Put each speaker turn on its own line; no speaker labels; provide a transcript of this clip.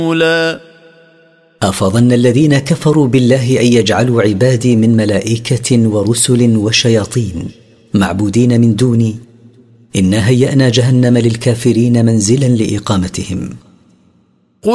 أفظن الذين كفروا بالله أن يجعلوا عبادي من ملائكة ورسل وشياطين معبودين من دوني؟ إنا هيأنا جهنم للكافرين منزلا لإقامتهم.